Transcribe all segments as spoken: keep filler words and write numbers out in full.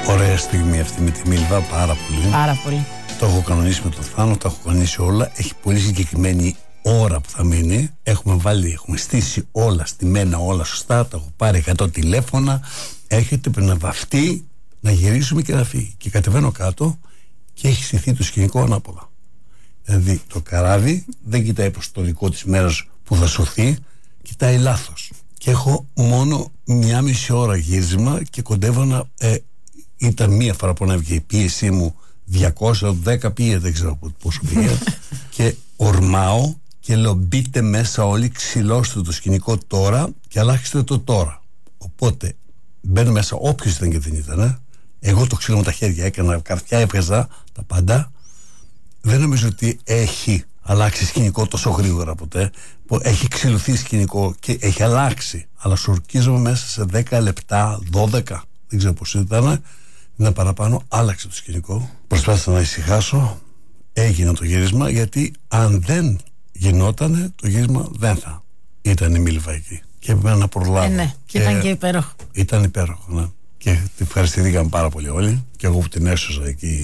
Ωραία στιγμή αυτή με τη Μίλβα, πάρα πολύ. Πάρα πολύ. Το έχω κανονίσει με τον Θάνο, τα έχω κανονίσει όλα. Έχει πολύ συγκεκριμένη ώρα που θα μείνει. Έχουμε βάλει, έχουμε στήσει όλα στημένα, όλα σωστά. Τα έχω πάρει εκατό τηλέφωνα. Έρχεται, πρέπει να βαφτεί, να γυρίσουμε και να φύγει. Και κατεβαίνω κάτω και έχει στηθεί το σκηνικό ανάποδα. Δηλαδή το καράβι δεν κοιτάει προς το δικό της μέρος που θα σωθεί, κοιτάει λάθος. Και έχω μόνο μια μισή ώρα γύρισμα και κοντεύω να. Ε, ήταν μία φορά που έβγε η πίεσή μου διακόσια δέκα πήγε, δεν ξέρω πόσο πήγε. Και ορμάω και λέω μπείτε μέσα όλοι, ξυλώστε το σκηνικό τώρα και αλλάξτε το τώρα. Οπότε μπαίνω μέσα, όποιος ήταν και δεν ήταν, ε. Εγώ το ξύλο με τα χέρια έκανα, καρδιά έβγαζα τα πάντα. Δεν νομίζω ότι έχει αλλάξει σκηνικό τόσο γρήγορα ποτέ. Που έχει ξυλωθεί σκηνικό και έχει αλλάξει. Αλλά σορκίζομαι μέσα σε δέκα λεπτά, δώδεκα, δεν ξέρω πώς ήταν. Ένα παραπάνω, άλλαξε το σκηνικό. Προσπάθησα να ησυχάσω. Έγινε το γύρισμα, γιατί αν δεν γινότανε το γύρισμα δεν θα ήταν η Μίλβα εκεί. Και έπρεπε να προλάβω. Ε, ναι, και ήταν και υπέροχο. Ήταν υπέροχο, ναι. Και τη ευχαριστηθήκαμε πάρα πολύ όλοι. Και εγώ που την έσωσα εκεί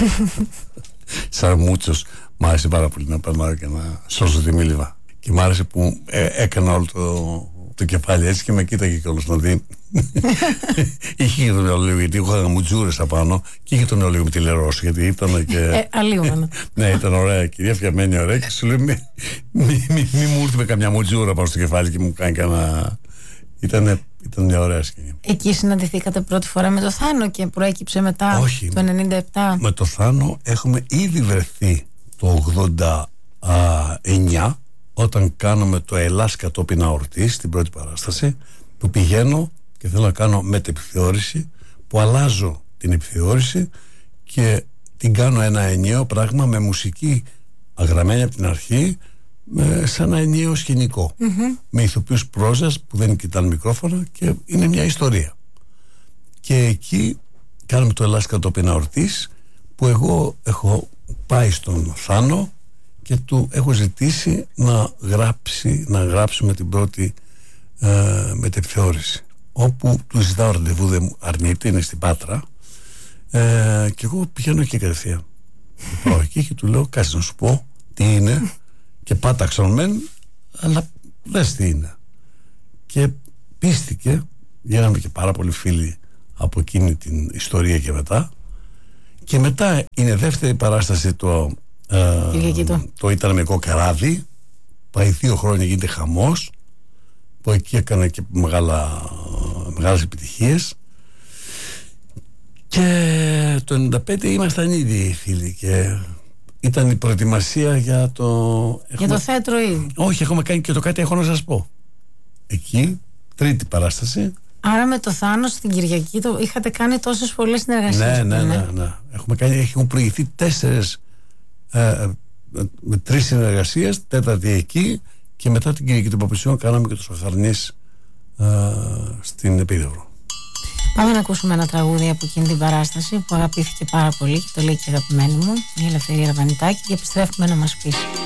σαν μούτσος, μ' άρεσε πάρα πολύ να περνάω και να σώσω τη Μίλβα. Και μ' άρεσε που ε, έκανα όλο το, το κεφάλι έτσι και με κοίταγε κιόλας να δει. Είχε και το νεολαίο, γιατί είχα μουτζούρες απάνω και είχε το νεολαίο με τη λερός, γιατί ήταν και. Ε, αλλιώ. Ναι, ήταν ωραία κυρία, φτιαγμένη ωραία. Και σου λέει, μη, μη, μη, μη μου ήρθε με καμιά μουτζούρα πάνω στο κεφάλι και μου κάνει κανένα. Ήταν, ήταν μια ωραία σκηνή. Εκεί συναντηθήκατε πρώτη φορά με το Θάνο και προέκυψε μετά? Όχι, το ενενήντα επτά. Με το Θάνο έχουμε ήδη βρεθεί το ογδόντα εννιά, όταν κάνουμε το Ελλάς κατόπιν αορτής, στην πρώτη παράσταση, που πηγαίνω και θέλω να κάνω μετεπιθεώρηση, που αλλάζω την επιθεώρηση και την κάνω ένα ενιαίο πράγμα με μουσική αγραμμένη από την αρχή, με, σαν ένα ενιαίο σκηνικό, mm-hmm. με ηθοποιούς πρόζας που δεν κοιτάνε μικρόφωνα και είναι μια ιστορία. Και εκεί κάνουμε το Ελλάς κατόπιν αορτής, που εγώ έχω πάει στον Θάνο και του έχω ζητήσει να γράψει, να γράψουμε την πρώτη ε, μετεπιθεώρηση, όπου του ζητάω ραντεβού, δεν μου αρνείται, είναι στην Πάτρα, ε, και εγώ πηγαίνω και κατευθείαν πάω εκεί και του λέω κάτσε να σου πω τι είναι και πάταξαν μεν, αλλά δες τι είναι. Και πίστηκε, γίναμε και πάρα πολλοί φίλοι από εκείνη την ιστορία και μετά. Και μετά είναι δεύτερη παράσταση το, ε, το. το Ιταλικό καράβι, πάει δύο χρόνια, γίνεται χαμός, που εκεί έκανε και μεγάλα, μεγάλες επιτυχίες. Και το ενενήντα πέντε ήμασταν ήδη φίλοι και ήταν η προετοιμασία για το... Για έχουμε... το θέατρο ήδη. Όχι, έχουμε κάνει και το κάτι έχω να σας πω. Εκεί, τρίτη παράσταση. Άρα με το Θάνο στην Κυριακή το είχατε κάνει τόσες πολλές συνεργασίες? Ναι, ναι, ναι, ναι. Έχουμε, κάνει, έχουν προηγηθεί τέσσερες, ε, με τρεις συνεργασίες, τέταρτη εκεί, και μετά την Κυριακή των Παπησιών κάναμε και το Σαχαρνής ε, στην Επίδευρο. Πάμε να ακούσουμε ένα τραγούδι από εκείνη την παράσταση που αγαπήθηκε πάρα πολύ και το λέει και η αγαπημένη μου, η Ελευθερία Ραβανιτάκη, και επιστρέφουμε να μας πει.